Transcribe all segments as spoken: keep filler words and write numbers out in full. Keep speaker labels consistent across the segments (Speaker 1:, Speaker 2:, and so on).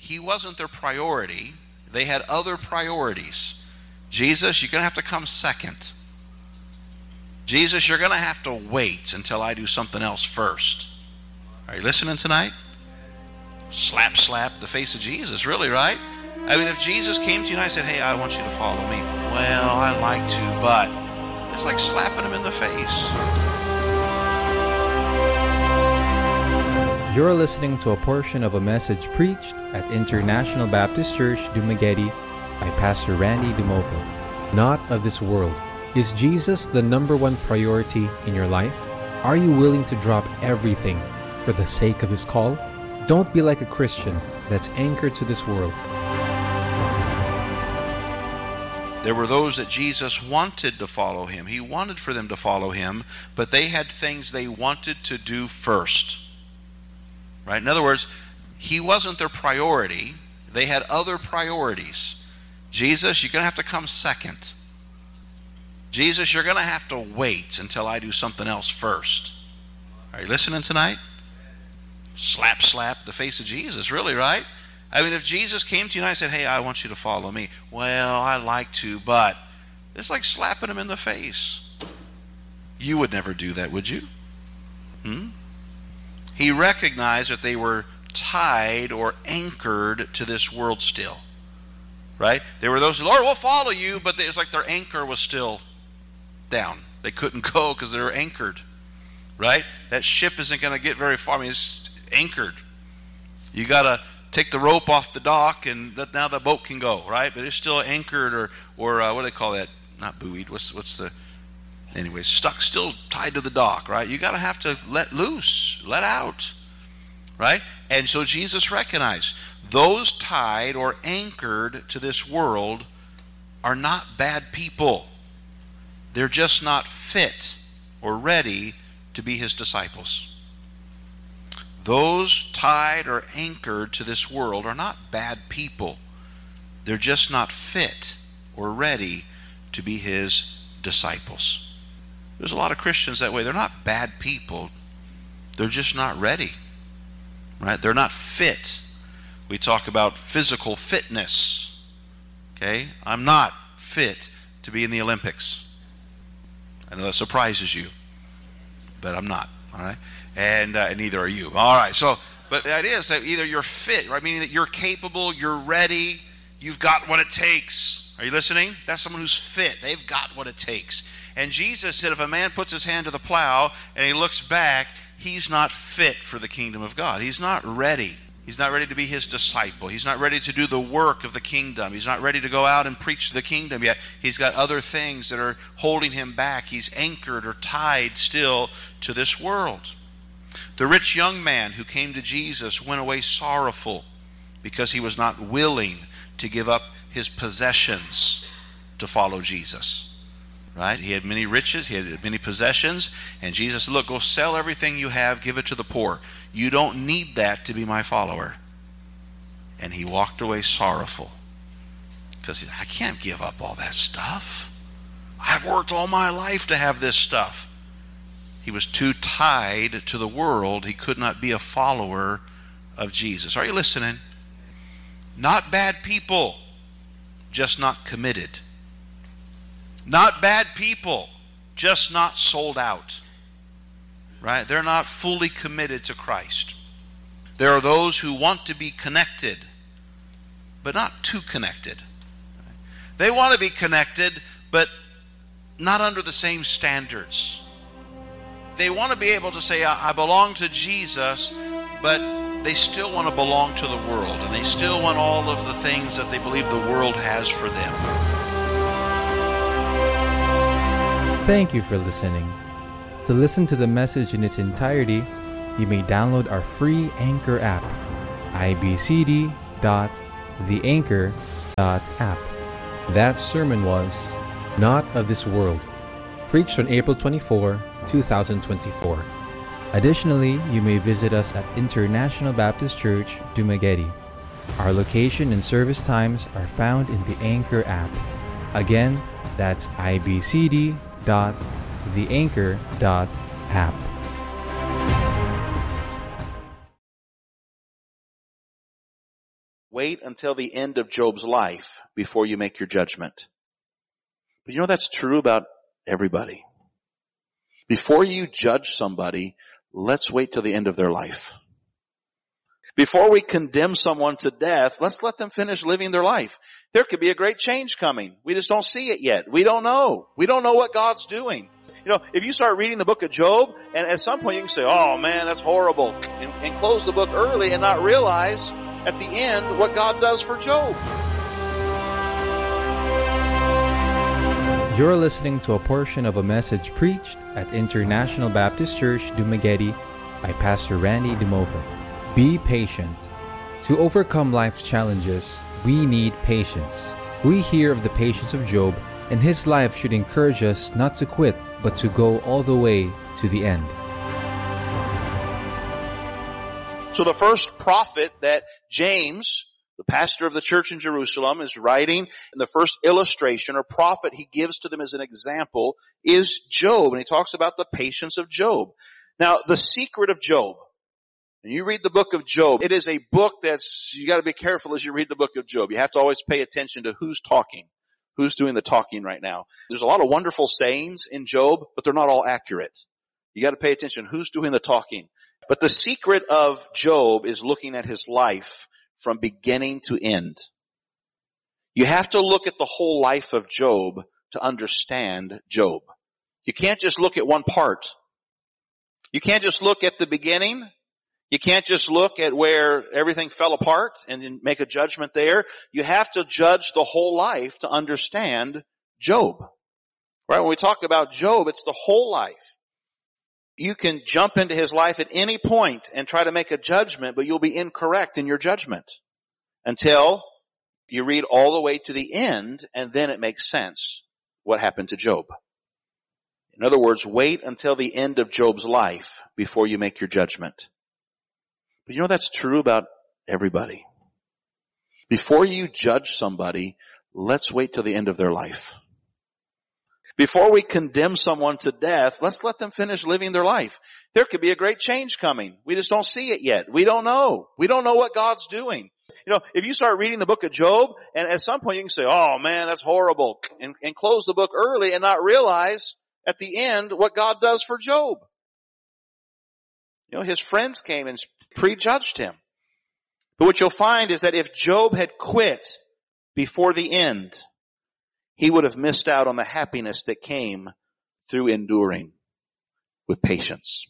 Speaker 1: he wasn't their priority. They had other priorities. Jesus, you're going to have to come second. Jesus, you're going to have to wait until I do something else first. Are you listening tonight? Slap, slap the face of Jesus, really, right? I mean, if Jesus came to you and I said, hey, I want you to follow me. Well, I'd like to, but it's like slapping him in the face.
Speaker 2: You're listening to a portion of a message preached at International Baptist Church, Dumaguete by Pastor Randy Dumovo. Not of this world. Is Jesus the number one priority in your life? Are you willing to drop everything for the sake of his call? Don't be like a Christian that's anchored to this world.
Speaker 1: There were those that Jesus wanted to follow him. He wanted for them to follow him, but they had things they wanted to do first. Right? In other words, he wasn't their priority. They had other priorities. Jesus, you're going to have to come second. Jesus, you're going to have to wait until I do something else first. Are you listening tonight? Slap, slap the face of Jesus, really, right? I mean, if Jesus came to you and I said, hey, I want you to follow me. Well, I'd like to, but it's like slapping him in the face. You would never do that, would you? Hmm? He recognized that they were tied or anchored to this world still. Right? There were those, Lord, we'll follow you, but it's like their anchor was still down. They couldn't go because they were anchored. Right? That ship isn't going to get very far. I mean, it's anchored. You got to take the rope off the dock, and that, now the boat can go, right? But it's still anchored, or or uh, what do they call that? Not buoyed. What's what's the? Anyway, stuck, still tied to the dock, right? You got to have to let loose, let out, right? And so Jesus recognized those tied or anchored to this world are not bad people. They're just not fit or ready to be his disciples. Those tied or anchored to this world are not bad people. They're just not fit or ready to be his disciples. There's a lot of Christians that way. They're not bad people. They're just not ready. Right? They're not fit. We talk about physical fitness. Okay? I'm not fit to be in the Olympics. I know that surprises you, but I'm not. All right? And, uh, and neither are you. All right. So, but the idea is that either you're fit, right? Meaning that you're capable, you're ready, you've got what it takes. Are you listening? That's someone who's fit. They've got what it takes. And Jesus said if a man puts his hand to the plow and he looks back, he's not fit for the kingdom of God. He's not ready. He's not ready to be his disciple. He's not ready to do the work of the kingdom. He's not ready to go out and preach the kingdom yet. He's got other things that are holding him back. He's anchored or tied still to this world. The rich young man who came to Jesus went away sorrowful because he was not willing to give up his possessions to follow Jesus. Right? He had many riches, he had many possessions, and Jesus said, look, go sell everything you have, give it to the poor. You don't need that to be my follower. And he walked away sorrowful because he said, I can't give up all that stuff. I've worked all my life to have this stuff. He was too tied to the world. He could not be a follower of Jesus. Are you listening? Not bad people, just not committed. Not bad people, just not sold out. Right? They're not fully committed to Christ. There are those who want to be connected, but not too connected. They want to be connected, but not under the same standards. They want to be able to say, I belong to Jesus, but they still want to belong to the world, and they still want all of the things that they believe the world has for them.
Speaker 2: Thank you for listening. To listen to the message in its entirety, you may download our free Anchor app, i b c d dot the anchor dot app. That sermon was Not of This World, preached on April twenty-fourth, twenty twenty-four. Additionally, you may visit us at International Baptist Church, Dumaguete. Our location and service times are found in the Anchor app. Again, that's i b c d dot the anchor dot app.
Speaker 1: Wait until the end of Job's life before you make your judgment. But you know that's true about everybody. Before you judge somebody, let's wait till the end of their life. Before we condemn someone to death, let's let them finish living their life. There could be a great change coming. We just don't see it yet. We don't know. We don't know what God's doing. You know, if you start reading the book of Job, and at some point you can say, oh man, that's horrible, and, and close the book early and not realize at the end what God does for Job.
Speaker 2: You're listening to a portion of a message preached at International Baptist Church, Dumaguete by Pastor Randy Dumova. Be patient. To overcome life's challenges, we need patience. We hear of the patience of Job, and his life should encourage us not to quit, but to go all the way to the end.
Speaker 1: So the first prophet that James, the pastor of the church in Jerusalem, is writing, and the first illustration or prophet he gives to them as an example is Job. And he talks about the patience of Job. Now, the secret of Job. And you read the book of Job, it is a book that's, you got to be careful as you read the book of Job. You have to always pay attention to who's talking. Who's doing the talking right now? There's a lot of wonderful sayings in Job, but they're not all accurate. You got to pay attention. Who's doing the talking? But the secret of Job is looking at his life from beginning to end. You have to look at the whole life of Job to understand Job. You can't just look at one part. You can't just look at the beginning. You can't just look at where everything fell apart and make a judgment there. You have to judge the whole life to understand Job. Right? When we talk about Job, it's the whole life. You can jump into his life at any point and try to make a judgment, but you'll be incorrect in your judgment until you read all the way to the end, and then it makes sense what happened to Job. In other words, wait until the end of Job's life before you make your judgment. But you know that's true about everybody. Before you judge somebody, let's wait till the end of their life. Before we condemn someone to death, let's let them finish living their life. There could be a great change coming. We just don't see it yet. We don't know. We don't know what God's doing. You know, if you start reading the book of Job, and at some point you can say, oh man, that's horrible, and, and close the book early and not realize at the end what God does for Job. You know, his friends came and prejudged him. But what you'll find is that if Job had quit before the end, he would have missed out on the happiness that came through enduring with patience.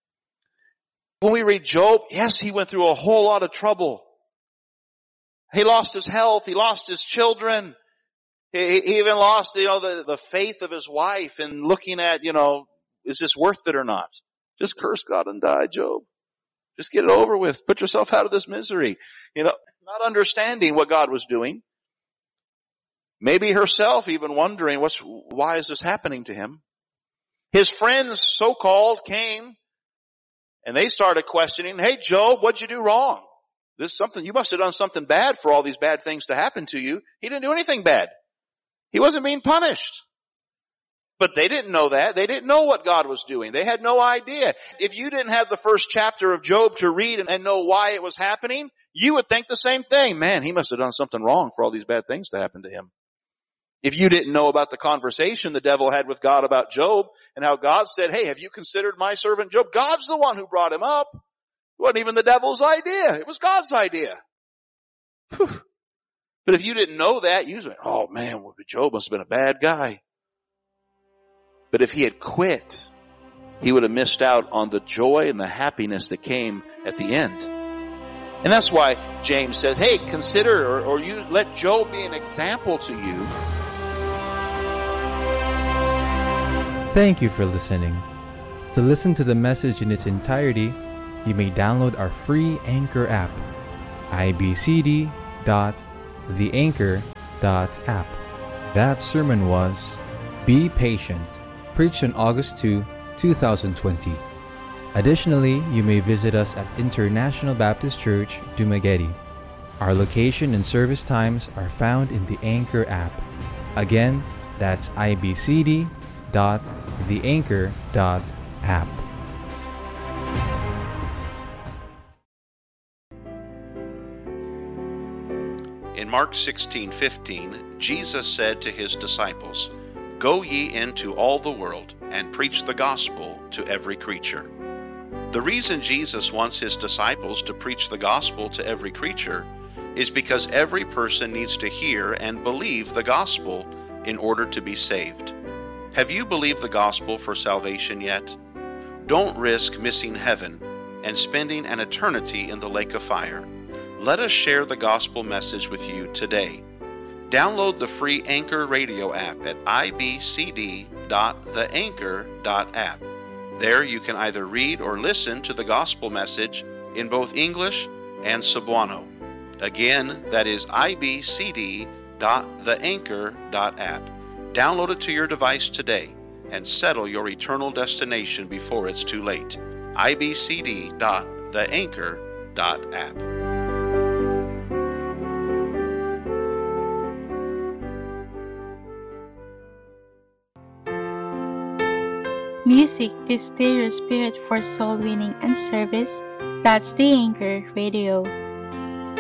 Speaker 1: When we read Job, yes, he went through a whole lot of trouble. He lost his health. He lost his children. He, he even lost, you know, the, the faith of his wife and looking at, you know, is this worth it or not? Just curse God and die, Job. Just get it over with. Put yourself out of this misery. You know, not understanding what God was doing. Maybe herself even wondering, what's, why is this happening to him? His friends, so-called, came and they started questioning, hey, Job, what'd you do wrong? This is something, you must have done something bad for all these bad things to happen to you. He didn't do anything bad. He wasn't being punished. But they didn't know that. They didn't know what God was doing. They had no idea. If you didn't have the first chapter of Job to read and know why it was happening, you would think the same thing. Man, he must have done something wrong for all these bad things to happen to him. If you didn't know about the conversation the devil had with God about Job and how God said, hey, have you considered my servant Job? God's the one who brought him up. It wasn't even the devil's idea. It was God's idea. Whew. But if you didn't know that, you say, oh man, Job must have been a bad guy. But if he had quit, he would have missed out on the joy and the happiness that came at the end. And that's why James says, hey, consider or, or you let Job be an example to you.
Speaker 2: Thank you for listening. To listen to the message in its entirety, you may download our free Anchor app, i b c d dot the anchor dot app. That sermon was Be Patient, preached on August second, twenty twenty. Additionally, you may visit us at International Baptist Church, Dumaguete. Our location and service times are found in the Anchor app. Again, that's i b c d dot the anchor dot app.
Speaker 1: In Mark sixteen fifteen, Jesus said to his disciples, "Go ye into all the world and preach the gospel to every creature." The reason Jesus wants his disciples to preach the gospel to every creature is because every person needs to hear and believe the gospel in order to be saved. Have you believed the gospel for salvation yet? Don't risk missing heaven and spending an eternity in the lake of fire. Let us share the gospel message with you today. Download the free Anchor radio app at i b c d dot the anchor dot app. There you can either read or listen to the gospel message in both English and Cebuano. Again, that is i b c d dot the anchor dot app. Download it to your device today and settle your eternal destination before it's too late. i b c d dot the anchor dot app.
Speaker 3: Music to stir your spirit for soul winning and service. That's the Anchor Radio.